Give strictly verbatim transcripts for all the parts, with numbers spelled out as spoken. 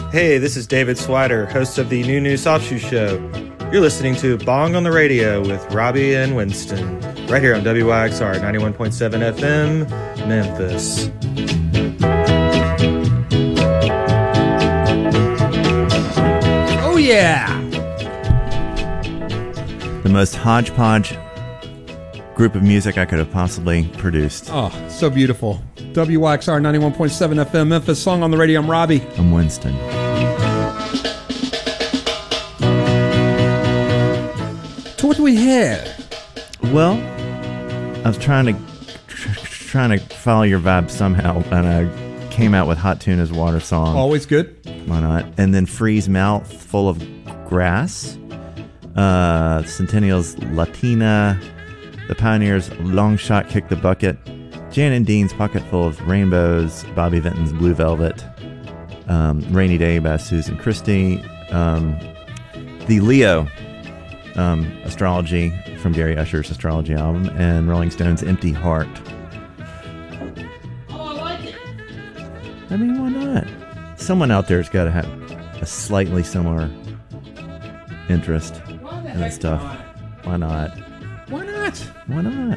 Hey, this is David Swider, host of the New New Soft Shoe Show. You're listening to Bong on the Radio with Robbie and Winston, right here on W Y X R ninety-one point seven F M, Memphis. Oh, yeah! The most hodgepodge group of music I could have possibly produced. Oh, so beautiful. W Y X R ninety-one point seven F M, Memphis. Song on the Radio. I'm Robbie. I'm Winston. So what do we have? Well, I was trying to tr- trying to follow your vibe somehow, and I came out with Hot Tuna's Water Song. Always good. Why not? And then Free's Mouth Full of Grass. Uh, Centennial's Latina. The Pioneers' Long Shot Kick the Bucket. Jan and Dean's Pocket Full of Rainbows. Bobby Vinton's Blue Velvet. Um, Rainy Day by Susan Christie. Um, the Leo um, Astrology from Gary Usher's Astrology album. And Rolling Stone's Empty Heart. Oh, I like it. I mean, why not? Someone out there's got to have a slightly similar interest in that stuff. Why not? Why not? Why not?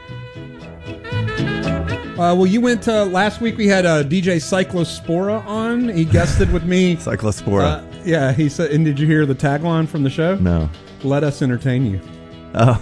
Uh, well, you went uh, last week. We had uh, D J Cyclospora on. He guested with me. Cyclospora. Uh, yeah, he said. And did you hear the tagline from the show? No. Let us entertain you. Oh,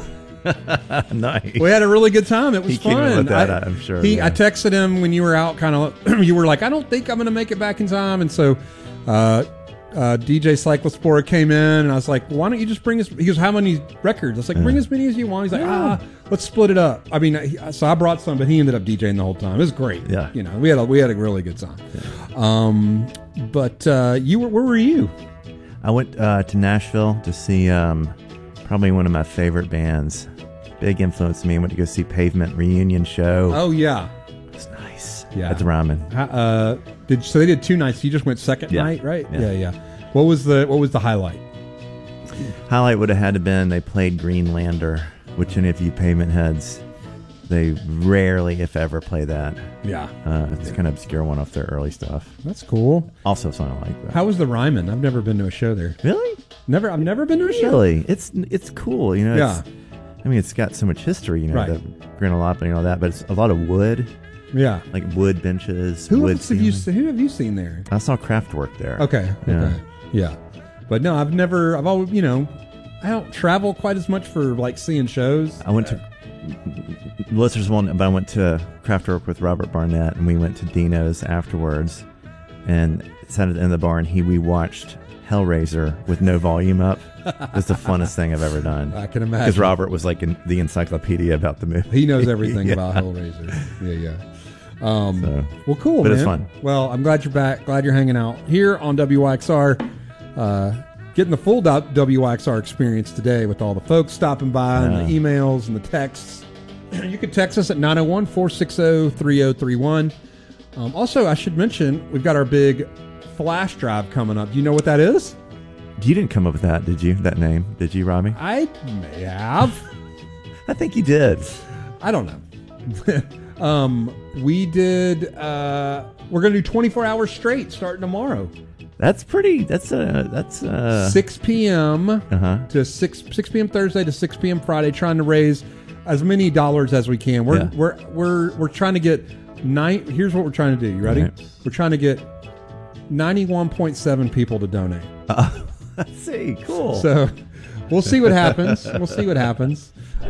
nice. We had a really good time. It was he fun. Came up with that, I, I'm sure. He, yeah. I texted him when you were out. Kind of, you were like, I don't think I'm going to make it back in time, and so. Uh, Uh, D J Cyclospora came in, and I was like, why don't you just bring us... He goes, how many records? I was like, yeah. bring as many as you want. He's like, ah, let's split it up. I mean, he, so I brought some, but he ended up DJing the whole time. It was great. Yeah. You know, we had a, we had a really good time. Yeah. Um, but uh, you were, where were you? I went uh, to Nashville to see um, probably one of my favorite bands. Big influence to me. I went to go see Pavement reunion show. Oh, yeah. It's nice. Yeah. At the Ryman. Uh, did, so they did two nights. You just went second yeah. night, right? Yeah. yeah, yeah. What was the What was the highlight? Highlight would have had to been they played Greenlander, which any of you Pavement heads, they rarely, if ever, play that. Yeah. Uh, it's kind of obscure one off their early stuff. That's cool. Also, something like that. How was the Ryman? I've never been to a show there. Really? Never. I've never been to a show. Really? It's it's cool. You know. Yeah. It's, I mean, it's got so much history. You know, Right. the Granolopoli and all that, but it's a lot of wood. Yeah. Like wood benches. Who wood else have you ceiling. Who have you seen there? I saw Kraftwerk there. Okay. Yeah. Okay. Yeah. But no, I've never. I've always, you know, I don't travel quite as much for like seeing shows. I went to listeners one, but I went to Kraftwerk with Robert Barnett, and we went to Dino's afterwards, and sat at the end of the bar, and he we watched Hellraiser with no volume up. It was the funnest thing I've ever done. I can imagine. Because Robert was like in the encyclopedia about the movie. He knows everything yeah. about Hellraiser. Yeah, yeah. Um, So, well, cool, but man. it's fun. Well, I'm glad you're back. Glad you're hanging out here on W Y X R. Uh, getting the full W Y X R experience today with all the folks stopping by Yeah. and the emails and the texts. You can text us at nine oh one, four six zero, three oh three one. Um, also, I should mention, we've got our big flash drive coming up. Do you know what that is? You didn't come up with that, did you? That name, did you, Robbie? I may have. I think you did. I don't know. um, we did. Uh, we're going to do twenty-four hours straight starting tomorrow. That's pretty. That's uh That's uh six p.m. Uh-huh. to six six p.m. Thursday to six p.m. Friday, trying to raise as many dollars as we can. We're Yeah. we're we're we're trying to get nine. Here's what we're trying to do. You ready? Right. We're trying to get ninety-one point seven people to donate. Uh, let's see. Cool. So we'll see what happens. We'll see what happens.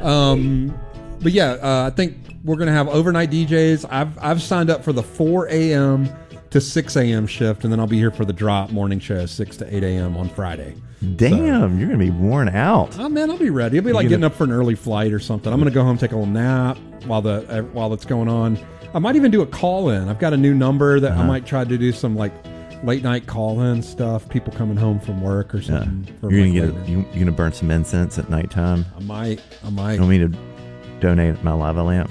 Um, but yeah, uh, I think we're gonna have overnight D Js. I've I've signed up for the four a.m. to six a.m. shift, and then I'll be here for the drop morning show, six to eight a.m. on Friday. Damn, So, you're gonna be worn out. oh man, I'll be ready. It'll be like You're getting gonna- up for an early flight or something. I'm gonna go home, take a little nap while the uh, while it's going on. I might even do a call in. I've got a new number that Uh-huh. I might try to do some like late night call in stuff. People coming home from work or Yeah. something. for You're like gonna get. late A, night. you, you're gonna burn some incense at nighttime. I might. I might. You want me to donate my lava lamp?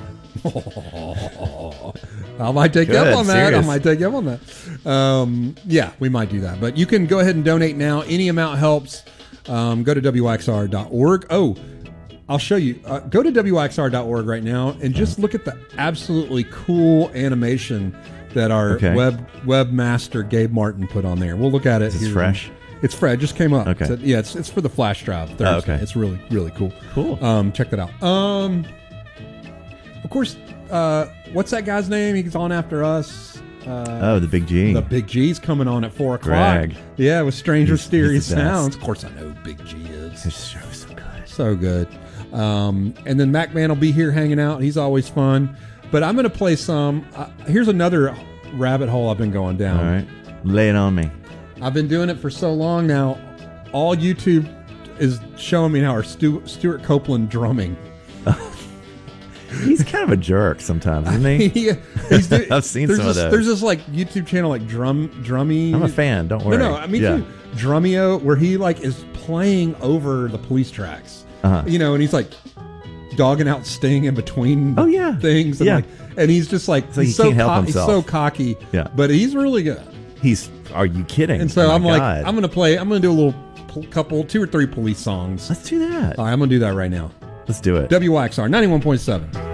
I might take you Good, up on that. serious. I might take you up on that. Um, yeah, we might do that. But you can go ahead and donate now. Any amount helps. Um, go to W Y X R dot org. Oh, I'll show you. Uh, go to W Y X R dot org right now and just look at the absolutely cool animation that our Okay. web webmaster Gabe Martin put on there. We'll look at it. Is this here. fresh? It's fresh. It just came up. Okay. So, yeah, it's it's for the flash drive Thursday. Oh, okay. It's really really cool. Cool. Um, check that out. Um, of course. Uh, what's that guy's name? He's on after us. Uh, Oh, the Big G. the Big G's coming on at four o'clock. Greg. Yeah, with Stranger He's- Mysterious he's the best. Sounds. Of course, I know who Big G is. This show is so good. So good. Um, and then Mac Man will be here hanging out. He's always fun. But I'm going to play some. Uh, here's another rabbit hole I've been going down. All right. Lay it on me. I've been doing it for so long now. All YouTube is showing me now are Stu- Stuart Copeland drumming. He's kind of a jerk sometimes, isn't he? He- he's do- I've seen there's some of this, those. There's this like YouTube channel like Drum Drummy. I'm a fan. Don't worry. No, no, I mean yeah. too. Drummio, where he like is playing over the police tracks. Uh-huh. You know, and he's like dogging out Sting in between. Oh, yeah. things. And Yeah. like, and he's just like So he he's so can't help co- himself. He's so cocky. Yeah. but he's really good. He's. Are you kidding? And so Oh, I'm my like, God. I'm gonna play. I'm gonna do a little pl- couple, two or three police songs. Let's do that. All right, I'm gonna do that right now. Let's do it. W Y X R ninety-one point seven.